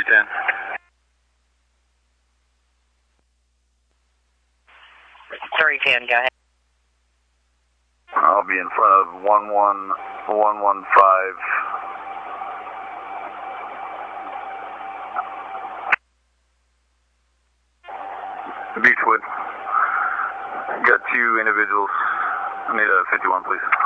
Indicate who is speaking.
Speaker 1: 310.
Speaker 2: Sorry, Van, go ahead.
Speaker 3: I'll be in front of 11115. Beechwood. Got two individuals. I need a 51, please.